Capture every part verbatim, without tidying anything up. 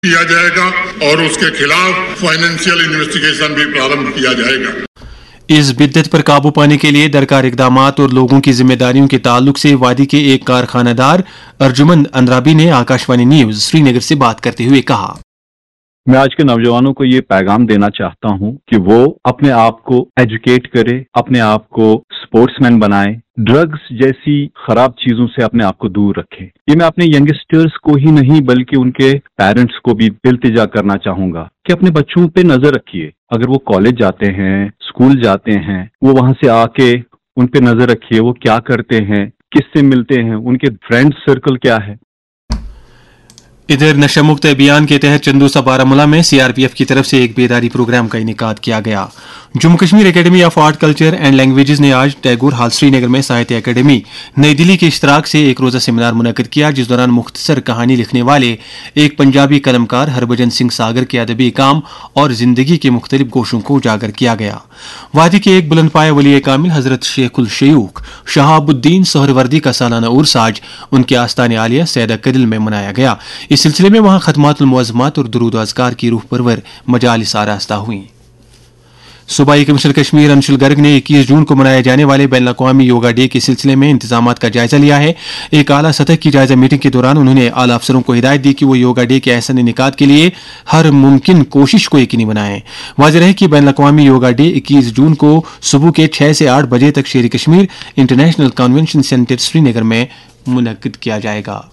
किया जाएगा और उसके खिलाफ फाइनेंशियल इन्वेस्टिगेशन भी प्रारंभ किया जाएगा। इस बिद्दत पर काबू पाने के लिए दरकार इकदामात और लोगों की जिम्मेदारियों के ताल्लुक से वादी के एक कारखानादार अर्जुमंद अंद्राबी ने आकाशवाणी न्यूज श्रीनगर से बात करते हुए कहा, मैं आज के नौजवानों को ये पैगाम देना चाहता हूँ कि वो अपने आप को एजुकेट करे, अपने आप को स्पोर्ट्समैन बनाए, ड्रग्स जैसी खराब चीजों से अपने आप को दूर रखे। ये मैं अपने यंगस्टर्स को ही नहीं बल्कि उनके पेरेंट्स को भी इल्तिजा करना चाहूंगा कि अपने बच्चों पे नजर रखिए। अगर वो कॉलेज जाते हैं, स्कूल जाते हैं, वो वहां से आके उन पे नजर रखिए, वो क्या करते हैं, किससे मिलते हैं, उनके फ्रेंड सर्कल क्या है। इधर नशा मुक्त अभियान के तहत चंदूसा बारामूला में सीआरपीएफ की तरफ से एक बेदारी प्रोग्राम का इनेकाद किया गया। Jammu Kashmir academy of art culture and languages ने आज टैगोर हॉल श्रीनगर में साहित्य अकेडमी नई दिल्ली के इश्तराक से एक रोजा सेमिनार मुनक्किद किया, जिस दौरान मुख्तसर कहानी लिखने वाले एक पंजाबी कलमकार हरभजन सिंह सागर के अदबी काम और जिंदगी के मुख्तलिफ गोशों को उजागर किया गया। वादी के एक बुलंद पाया वली कामिल हजरत शेखुल शयूख शहाबुद्दीन सोहरवर्दी का सालाना उर्स आज उनके आस्तान आलिया सैदा कदिल में मनाया गया। इस सिलसिले में वहां खतमातुल मुअज़्ज़मात और दुरूद अज़कार की रूह परवर मजालिस आरास्ता हुई। सूबाई कमिश्नर कश्मीर अंशुल गर्ग ने इक्कीस जून को मनाए जाने वाले बैन अक़वामी योगा डे के सिलसिले में इंतजामात का जायजा लिया है। एक आला सतह की जायजा मीटिंग के दौरान उन्होंने आला अफसरों को हिदायत दी कि वो योगा डे के ऐसा इनेकाद के लिए हर मुमकिन कोशिश को यकीनी बनाएं। वाज़ेह रहे कि बैन अक़वामी योगा डे इक्कीस जून को सुबह के छह से आठ बजे तक शेर Kashmir international convention centre Srinagar में मुनक्किद किया जाएगा।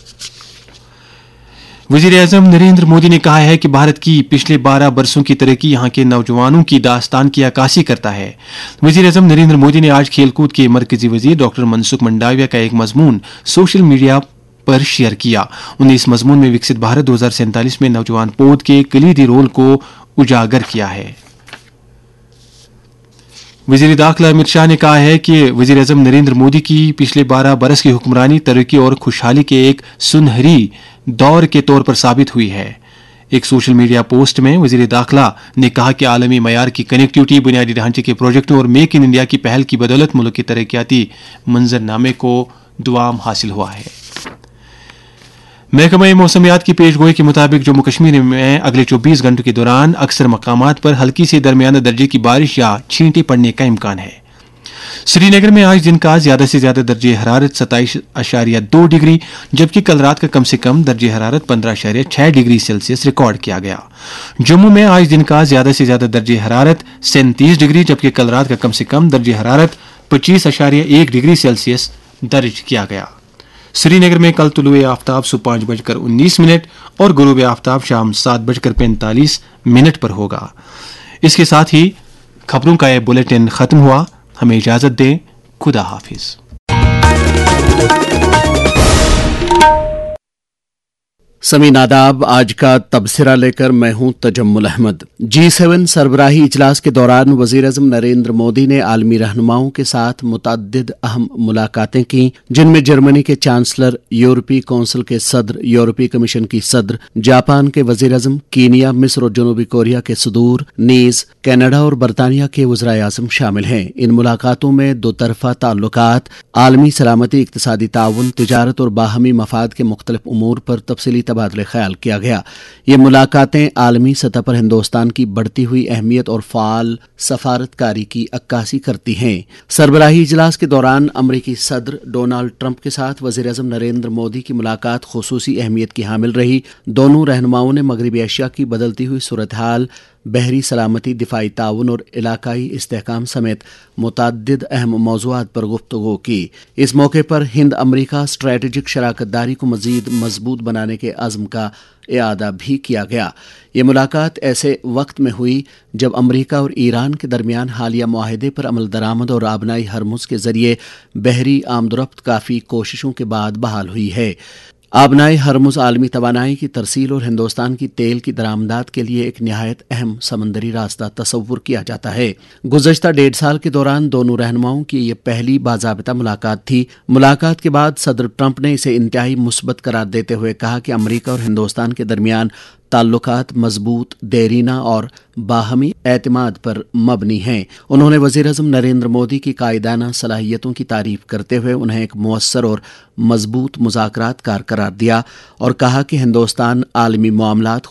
वज़ीर-ए-आज़म नरेंद्र मोदी ने कहा है कि भारत की पिछले बारह बरसों की तरक्की यहाँ के नौजवानों की दास्तान की अक्कासी करता है। वज़ीर-ए-आज़म नरेंद्र मोदी ने आज खेलकूद के मरकजी वज़ीर डॉक्टर मनसुख मंडाविया का एक मजमून सोशल मीडिया पर शेयर किया। उन्होंने इस मजमून में विकसित भारत दो हजार सैंतालीस में नौजवान पौध के कलीदी रोल को उजागर किया है। वज़ीर दाखिला अमित शाह ने कहा है कि वज़ीर-ए-आज़म नरेंद्र मोदी की पिछले बारह बरस की हुक्मरानी तरक्की और खुशहाली के एक सुनहरी दौर के तौर पर साबित हुई है। एक सोशल मीडिया पोस्ट में वज़ीर दाखिला ने कहा कि आलमी मयार की कनेक्टिविटी, बुनियादी ढांचे के प्रोजेक्टों और मेक इन इंडिया की पहल की बदौलत मुल्क के तरक्याती मंजरनामे को दुआम हासिल हुआ है। महकमा मौसमियात की पेशगोई के मुताबिक जम्मू कश्मीर में अगले चौबीस घंटों के दौरान अक्सर मकामात पर हल्की से दरमियाना दर्जे की बारिश या छींटे पड़ने का इम्कान है। श्रीनगर में आज दिन का ज्यादा से ज्यादा दर्जे हरारत सताइश अशारिया दो डिग्री जबकि कल रात का कम से कम दर्जे हरारत पंद्रह अशारिया छह डिग्री सेल्सियस रिकॉर्ड किया गया। जम्मू में आज दिन का ज्यादा से ज्यादा दर्जे हरारत सैंतीस डिग्री जबकि कल रात का कम से कम दर्जे हरारत पच्चीस अशारिया एक डिग्री सेल्सियस दर्ज किया गया। श्रीनगर में कल तुलुए आफ्ताब सुबह पाँच बजकर उन्नीस मिनट और गुरूब आफ्ताब शाम सात बजकर पैंतालीस मिनट पर होगा। इसके साथ ही खबरों का यह बुलेटिन खत्म हुआ। हमें इजाजत दें। खुदा हाफिज। समीन आदाब। आज का तबसरा लेकर मैं हूं तजम्मुल अहमद। जी सेवन सरबराही इजलास के दौरान वज़ीर-ए-आज़म नरेंद्र मोदी ने आलमी रहनुमाओं के साथ मुतअद्दिद अहम मुलाकातें की, जिनमें जर्मनी के चांसलर, यूरोपीय कौंसिल के सदर, यूरोपीय कमीशन की सदर, जापान के वज़ीर-ए-आज़म, कीनिया, मिस्र और जनूबी कोरिया के सदूर, नीज कनाडा और बरतानिया के वज़ीर-ए-आज़म शामिल हैं। इन मुलाकातों में दो तरफा ताल्लुकात, आलमी सलामती, इक्तिसादी ताउन, तिजारत और बाहमी मफाद के मुख्तलिफ उमूर पर तफसीली तबादले ख्याल किया गया। ये मुलाकातें आलमी सतह पर हिंदुस्तान की बढ़ती हुई अहमियत और फाल सफारतकारी की अक्कासी करती हैं। सरबराही इजलास के दौरान अमरीकी सदर डोनाल्ड ट्रंप के साथ वज़ीर-ए-आज़म नरेंद्र मोदी की मुलाकात खुसूसी अहमियत की हामिल रही। दोनों रहनुमाओं ने मगरबी एशिया की बदलती हुई सूरत हाल, बहरी सलामती, दिफाई ताउन और इलाकाई इस्तेहकाम समेत मुतअद्दिद अहम मौज़ूआत पर गुफ्तगू की। इस मौके पर हिंद अमरीका स्ट्रेटेजिक शराकत दारी को मज़ीद मजबूत बनाने के अज़्म का इआदा भी किया गया। ये मुलाकात ऐसे वक्त में हुई जब अमरीका और ईरान के दरमियान हालिया मुआहदे पर अमल दरामद और आबनाई हरमुज़ के जरिए बहरी आमदोरफ्त काफ़ी कोशिशों के बाद बहाल हुई है। आबनाई हरमुज़ आलमी तवानाई की तरसील और हिंदुस्तान की तेल की दरामदात के लिए एक निहायत अहम समंदरी रास्ता तस्वुर किया जाता है। गुज़श्ता डेढ़ साल के दौरान दोनों रहनुमाओं की यह पहली बाज़ाबिता मुलाकात थी। मुलाकात के बाद सदर ट्रंप ने इसे इंतहाई मुस्बत करार देते हुए कहा कि अमरीका और हिंदुस्तान के दरमियान ताल्लुकात मजबूत, देरीना और बाहमी एतमाद पर मबनी हैं। उन्होंने वज़ीर-ए-आज़म नरेंद्र मोदी की कायदाना सलाहियतों की तारीफ करते हुए उन्हें एक मुअस्सर और मजबूत मुज़ाकरातकार करार दिया और कहा कि हिंदुस्तान आलमी मामलात